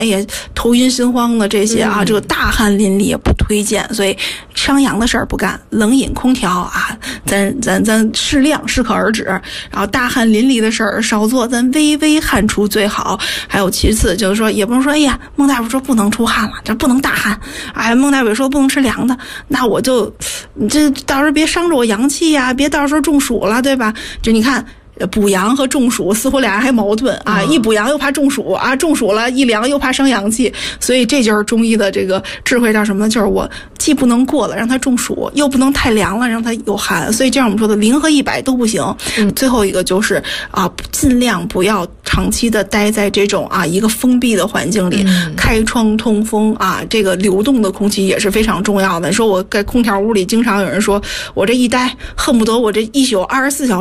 哎呀头晕心慌的这些啊，这个大汗淋漓也不推荐。所以伤阳的事儿不干，冷饮空调啊，咱适量适可而止。然后大汗淋漓的事儿少做，咱微微汗出最好。还有其次就是说，也不能说哎呀孟大夫说不能出汗了，这不能大汗，哎孟大夫说不能吃凉的，那我就你这到时候别伤着我阳气呀，别到时候中暑了，对吧？就你看补阳和中暑似乎俩人还矛盾啊，一补阳又怕中暑啊，中暑了一凉又怕伤阳气，所以这就是中医的这个智慧叫什么？就是我既不能过了让它中暑，又不能太凉了让它有寒，所以这样我们说的0和100都不行。最后一个就是尽量不要长期的待在这种一个封闭的环境里，开窗通风啊，这个流动的空气也是非常重要的。说我在空调屋里经常有人说我这一待恨不得我这一宿24小时